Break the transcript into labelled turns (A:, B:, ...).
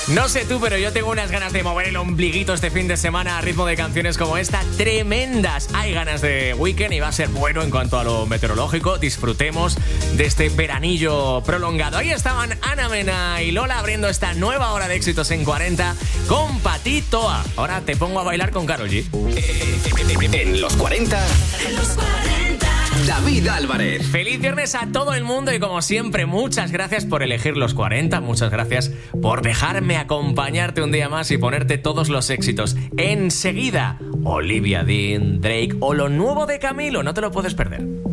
A: No sé tú, pero yo tengo unas ganas de mover el ombliguito este fin de semana a ritmo de canciones como esta, tremendas. Hay ganas de weekend y va a ser bueno en cuanto a lo meteorológico. Disfrutemos de este veranillo prolongado. Ahí estaban Ana Mena y Lola abriendo esta nueva hora de éxitos en 40 con Patito A. Ahora te pongo a bailar con Karol G.
B: En los 40. David Álvarez.
A: Feliz viernes a todo el mundo y como siempre, muchas gracias por elegir los 40, muchas gracias por dejarme acompañarte un día más y ponerte todos los éxitos. Enseguida, Olivia Dean, Drake o lo nuevo de Camilo, no te lo puedes perder.